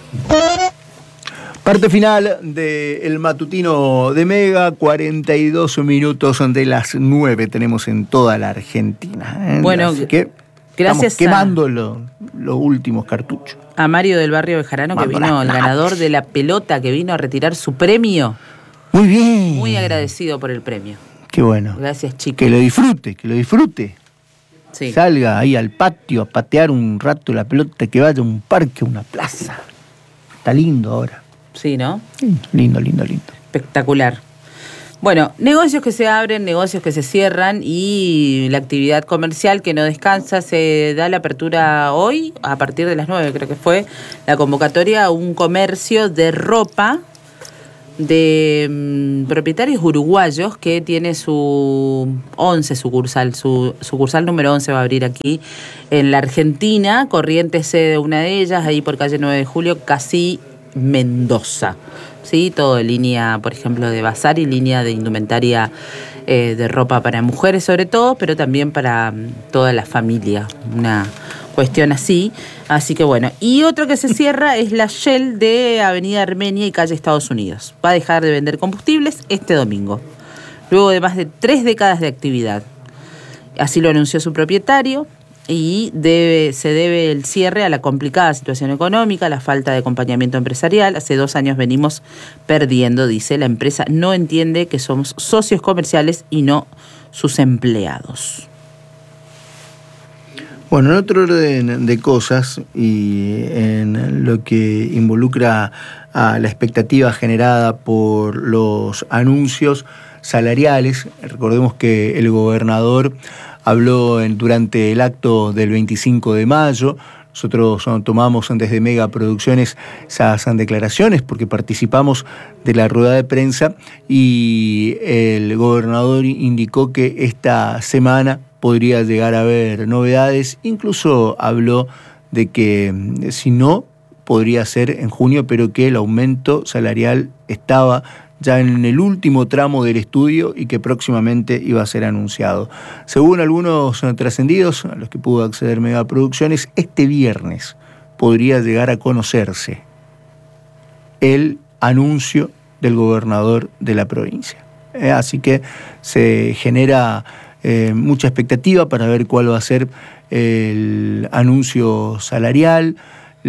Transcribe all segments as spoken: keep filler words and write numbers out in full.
Parte final del matutino de Mega, cuarenta y dos minutos de las nueve tenemos en toda la Argentina. ¿eh? Bueno, Así que gracias estamos quemando a, lo, los últimos cartuchos. A Mario del Barrio Bejarano, que Mando vino, el nada. ganador de la pelota, que vino a retirar su premio. Muy bien. Muy agradecido por el premio. Qué bueno. Gracias, chicos. Que lo disfrute, que lo disfrute. Sí. Salga ahí al patio a patear un rato la pelota, que vaya a un parque, a una plaza. Está lindo ahora. Sí, ¿no? Sí, lindo, lindo, lindo. Espectacular. Bueno, negocios que se abren, negocios que se cierran y la actividad comercial que no descansa. Se da la apertura hoy, a partir de las nueve creo que fue, la convocatoria a un comercio de ropa de mmm, propietarios uruguayos que tiene su once sucursal, su sucursal número once va a abrir aquí en la Argentina. Corrientes sede una de ellas, ahí por calle nueve de julio, casi Mendoza. Sí, todo en línea, por ejemplo, de bazar y línea de indumentaria eh, de ropa para mujeres sobre todo, pero también para um, toda la familia, una cuestión así. Así que bueno, y otro que se cierra es la Shell de Avenida Armenia y calle Estados Unidos. Va a dejar de vender combustibles este domingo, luego de más de tres décadas de actividad. Así lo anunció su propietario. Y debe, se debe el cierre a la complicada situación económica, la falta de acompañamiento empresarial. Hace dos años venimos perdiendo, dice. La empresa no entiende que somos socios comerciales y no sus empleados. Bueno, en otro orden de cosas y en lo que involucra a la expectativa generada por los anuncios salariales, recordemos que el gobernador habló en, durante el acto del veinticinco de mayo. Nosotros tomamos desde Mega Producciones esas declaraciones porque participamos de la rueda de prensa y el gobernador indicó que esta semana podría llegar a haber novedades. Incluso habló de que si no, podría ser en junio, pero que el aumento salarial estaba ya en el último tramo del estudio y que próximamente iba a ser anunciado. Según algunos trascendidos, a los que pudo acceder Mega Producciones, este viernes podría llegar a conocerse el anuncio del gobernador de la provincia. Eh, así que se genera eh, mucha expectativa para ver cuál va a ser el anuncio salarial,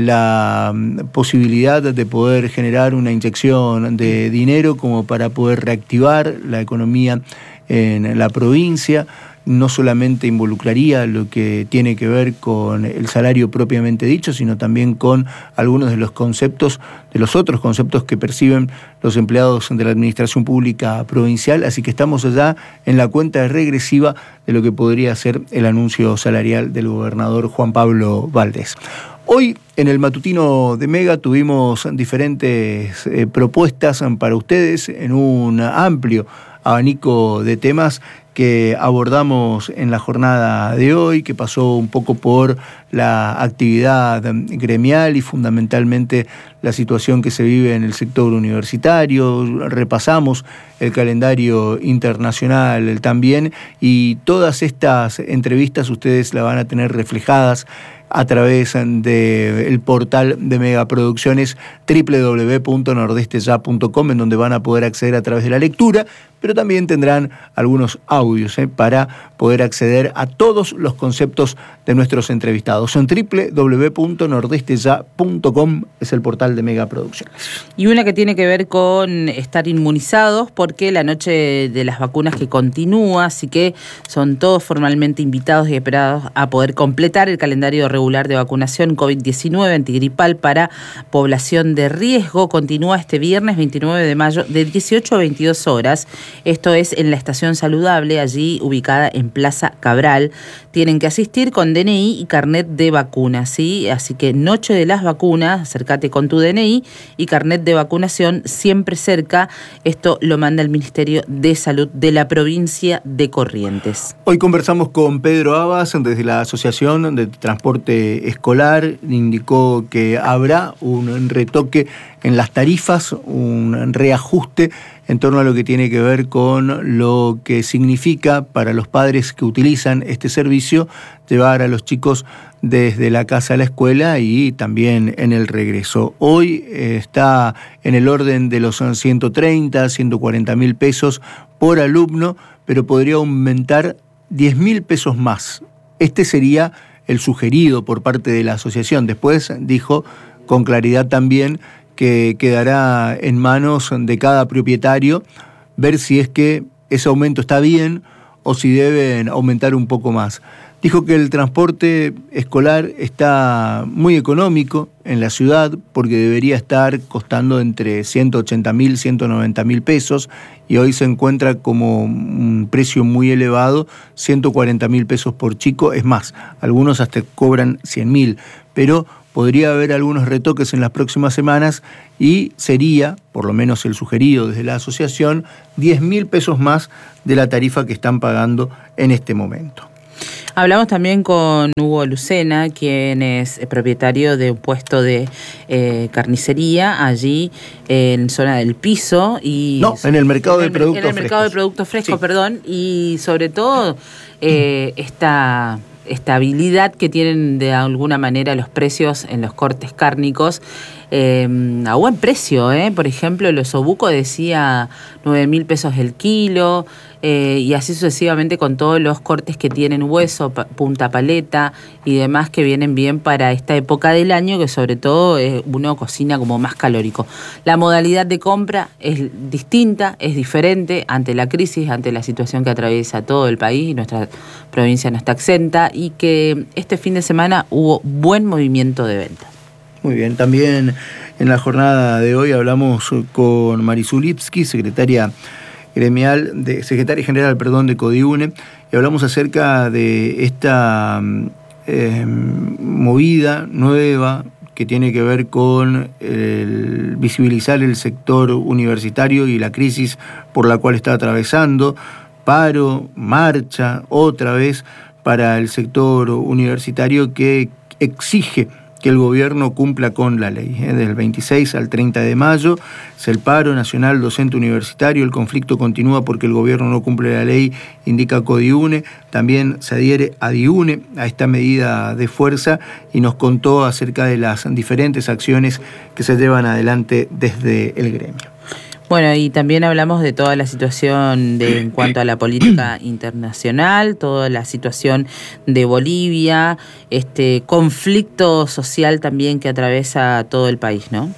la posibilidad de poder generar una inyección de dinero como para poder reactivar la economía en la provincia. No solamente involucraría lo que tiene que ver con el salario propiamente dicho, sino también con algunos de los conceptos, de los otros conceptos que perciben los empleados de la administración pública provincial. Así que estamos allá en la cuenta regresiva de lo que podría ser el anuncio salarial del gobernador Juan Pablo Valdés. Hoy en el matutino de Mega tuvimos diferentes eh, propuestas para ustedes en un amplio abanico de temas que abordamos en la jornada de hoy, que pasó un poco por la actividad gremial y fundamentalmente la situación que se vive en el sector universitario. Repasamos el calendario internacional también y todas estas entrevistas ustedes las van a tener reflejadas a través del portal de Mega Producciones doble u doble u doble u punto nordeste ya punto com, en donde van a poder acceder a través de la lectura, pero también tendrán algunos audios eh, para poder acceder a todos los conceptos de nuestros entrevistados. En doble u doble u doble u punto nordeste ya punto com es el portal de Mega Producciones. Y una que tiene que ver con estar inmunizados, porque la noche de las vacunas que continúa, así que son todos formalmente invitados y esperados a poder completar el calendario regular de vacunación COVID diecinueve antigripal para población de riesgo. Continúa este viernes veintinueve de mayo de dieciocho a veintidós horas. Esto es en la Estación Saludable, allí ubicada en Plaza Cabral. Tienen que asistir con D N I y carnet de vacuna, ¿sí? Así que noche de las vacunas, acércate con tu D N I y carnet de vacunación siempre cerca. Esto lo manda el Ministerio de Salud de la provincia de Corrientes. Hoy conversamos con Pedro Abas desde la Asociación de Transporte transporte escolar, indicó que habrá un retoque en las tarifas, un reajuste en torno a lo que tiene que ver con lo que significa para los padres que utilizan este servicio llevar a los chicos desde la casa a la escuela y también en el regreso. Hoy eh, está en el orden de los ciento treinta, ciento cuarenta mil pesos por alumno, pero podría aumentar diez mil pesos más. Este sería el sugerido por parte de la asociación. Después dijo con claridad también que quedará en manos de cada propietario ver si es que ese aumento está bien o si deben aumentar un poco más. Dijo que el transporte escolar está muy económico en la ciudad porque debería estar costando entre ciento ochenta mil, ciento noventa mil pesos y hoy se encuentra como un precio muy elevado, ciento cuarenta mil pesos por chico. Es más, algunos hasta cobran cien mil, pero podría haber algunos retoques en las próximas semanas y sería, por lo menos el sugerido desde la asociación, diez mil pesos más de la tarifa que están pagando en este momento. Hablamos también con Hugo Lucena, quien es propietario de un puesto de eh, carnicería allí en zona del Piso. Y no, en el mercado de productos frescos. En el mercado de productos frescos, sí. perdón, y sobre todo eh, esta estabilidad que tienen de alguna manera los precios en los cortes cárnicos. Eh, a buen precio, ¿eh? Por ejemplo, el osobuco decía nueve mil pesos el kilo, eh, y así sucesivamente con todos los cortes que tienen hueso, pa, punta paleta y demás que vienen bien para esta época del año, que sobre todo eh, uno cocina como más calórico. La modalidad de compra es distinta, es diferente ante la crisis, ante la situación que atraviesa todo el país y nuestra provincia no está exenta, y que este fin de semana hubo buen movimiento de venta. Muy bien, también en la jornada de hoy hablamos con Marisol Lipski, secretaria gremial, de, secretaria general, perdón, de Codiune, y hablamos acerca de esta eh, movida nueva que tiene que ver con el visibilizar el sector universitario y la crisis por la cual está atravesando, paro, marcha, otra vez para el sector universitario que exige que el gobierno cumpla con la ley. ¿eh? Del veintiséis al treinta de mayo es el paro nacional docente universitario, el conflicto continúa porque el gobierno no cumple la ley, indica Codiune, también se adhiere a Diune a esta medida de fuerza y nos contó acerca de las diferentes acciones que se llevan adelante desde el gremio. Bueno, y también hablamos de toda la situación de, en cuanto a la política internacional, toda la situación de Bolivia, este conflicto social también que atraviesa todo el país, ¿no?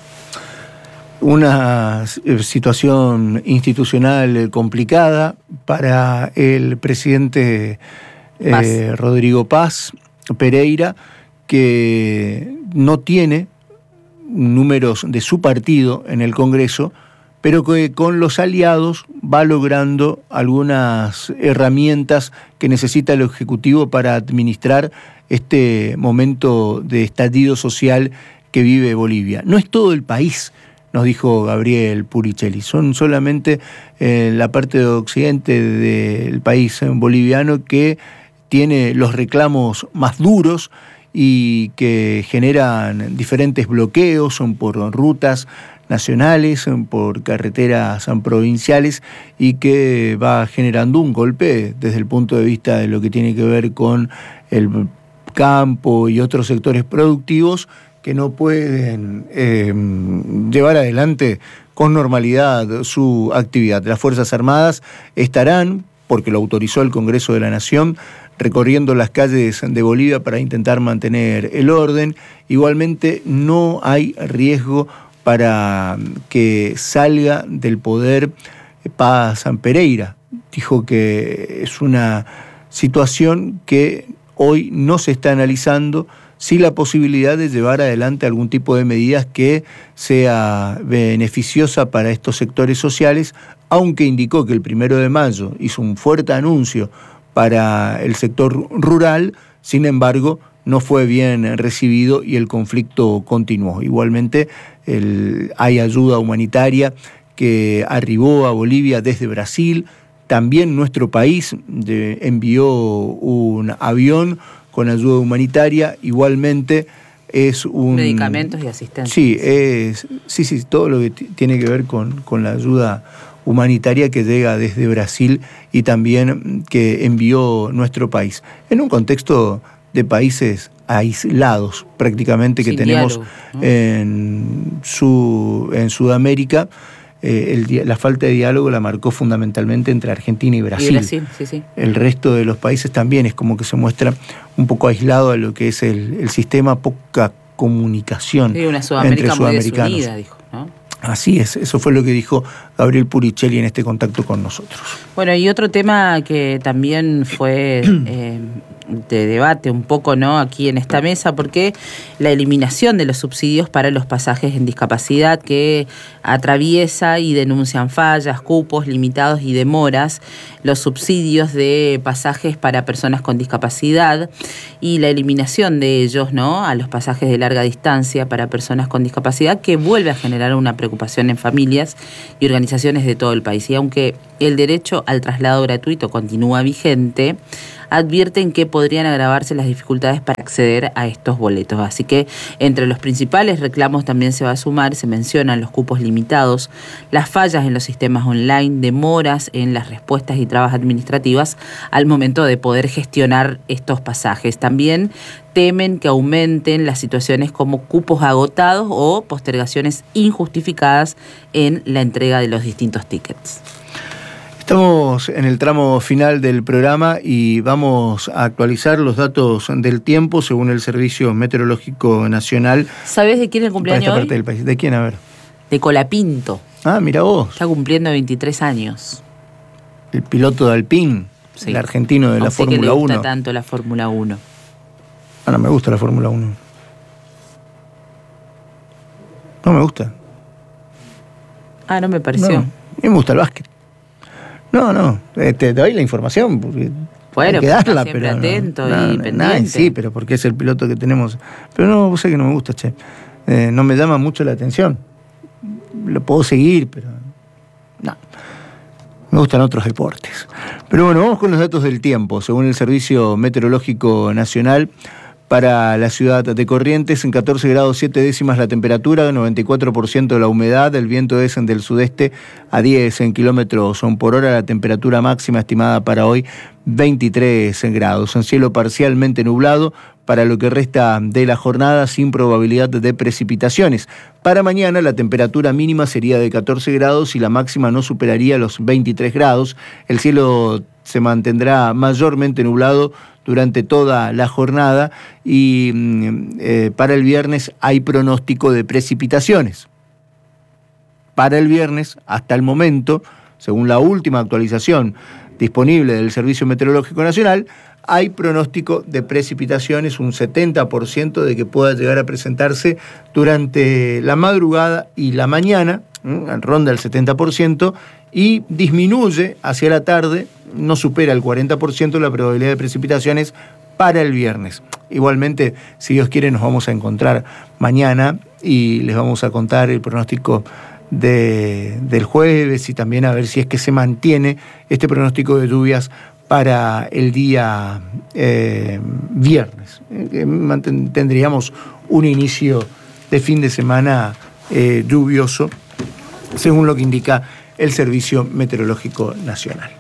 Una situación institucional complicada para el presidente Paz. Eh, Rodrigo Paz Pereira, que no tiene números de su partido en el Congreso, pero que con los aliados va logrando algunas herramientas que necesita el Ejecutivo para administrar este momento de estallido social que vive Bolivia. No es todo el país, nos dijo Gabriel Puricelli, son solamente eh, la parte occidente del país boliviano que tiene los reclamos más duros y que generan diferentes bloqueos, son por rutas nacionales, por carreteras provinciales, y que va generando un golpe desde el punto de vista de lo que tiene que ver con el campo y otros sectores productivos que no pueden eh, llevar adelante con normalidad su actividad. Las Fuerzas Armadas estarán, porque lo autorizó el Congreso de la Nación, recorriendo las calles de Bolivia para intentar mantener el orden. Igualmente no hay riesgo para que salga del poder Paz Pereira. Dijo que es una situación que hoy no se está analizando, sí la posibilidad de llevar adelante algún tipo de medidas que sea beneficiosa para estos sectores sociales, aunque indicó que el primero de mayo hizo un fuerte anuncio para el sector rural, sin embargo, no fue bien recibido y el conflicto continuó. Igualmente, el, hay ayuda humanitaria que arribó a Bolivia desde Brasil. También nuestro país de, envió un avión con ayuda humanitaria. Igualmente es un... Medicamentos y asistencia. Sí, es, sí, sí, todo lo que t- tiene que ver con, con la ayuda humanitaria que llega desde Brasil y también que envió nuestro país. En un contexto de países aislados prácticamente que Sin tenemos diálogo, ¿no? en, su, en Sudamérica, eh, el, la falta de diálogo la marcó fundamentalmente entre Argentina y Brasil. Y Brasil, sí, sí. El resto de los países también es como que se muestra un poco aislado a lo que es el, el sistema, poca comunicación Sí, una Sudamérica entre muy sudamericanos. desunida, dijo, ¿no? Así es, eso fue lo que dijo Gabriel Puricelli en este contacto con nosotros. Bueno, y otro tema que también fue eh, de debate un poco, ¿no?, aquí en esta mesa, porque la eliminación de los subsidios para los pasajes en discapacidad que atraviesa y denuncian fallas, cupos limitados y demoras, los subsidios de pasajes para personas con discapacidad y la eliminación de ellos, ¿no?, a los pasajes de larga distancia para personas con discapacidad, que vuelve a generar una preocupación en familias y organizaciones de todo el país. Y aunque el derecho al traslado gratuito continúa vigente, advierten que podrían agravarse las dificultades para acceder a estos boletos. Así que entre los principales reclamos también se va a sumar, se mencionan los cupos limitados, las fallas en los sistemas online, demoras en las respuestas y trabas administrativas al momento de poder gestionar estos pasajes. También temen que aumenten las situaciones como cupos agotados o postergaciones injustificadas en la entrega de los distintos tickets. Estamos en el tramo final del programa y vamos a actualizar los datos del tiempo según el Servicio Meteorológico Nacional. ¿Sabés de quién es el Para cumpleaños esta hoy? parte del país. ¿De quién? A ver. De Colapinto. Ah, mira vos. Está cumpliendo veintitrés años. El piloto de Alpine, Sí. el argentino de la No sé que Fórmula le gusta uno. tanto la Fórmula uno. Ah, no me gusta la Fórmula uno. No me gusta. Ah, no me pareció. No, a mí me gusta el básquet. No, no, eh, te doy la información porque Bueno, hay que pero está darla, siempre pero no, atento no, y no, pendiente. sí, pero porque es el piloto que tenemos. Pero no, vos sabés que no me gusta, che. Eh, no me llama mucho la atención. Lo puedo seguir, pero no. Me gustan otros deportes. Pero bueno, vamos con los datos del tiempo. Según el Servicio Meteorológico Nacional, para la ciudad de Corrientes, en catorce grados siete décimas la temperatura, noventa y cuatro por ciento de la humedad, el viento es del sudeste a diez en kilómetros por hora, la temperatura máxima estimada para hoy veintitrés grados. En cielo parcialmente nublado para lo que resta de la jornada, sin probabilidad de precipitaciones. Para mañana la temperatura mínima sería de catorce grados y la máxima no superaría los veintitrés grados. El cielo se mantendrá mayormente nublado durante toda la jornada y eh, para el viernes hay pronóstico de precipitaciones. Para el viernes, hasta el momento, según la última actualización disponible del Servicio Meteorológico Nacional, hay pronóstico de precipitaciones, un setenta por ciento de que pueda llegar a presentarse durante la madrugada y la mañana, ¿eh? Ronda el setenta por ciento, y disminuye hacia la tarde, no supera el cuarenta por ciento la probabilidad de precipitaciones para el viernes. Igualmente, si Dios quiere, nos vamos a encontrar mañana y les vamos a contar el pronóstico de, del jueves y también a ver si es que se mantiene este pronóstico de lluvias para el día eh, viernes. Eh, tendríamos un inicio de fin de semana eh, lluvioso, según lo que indica el Servicio Meteorológico Nacional.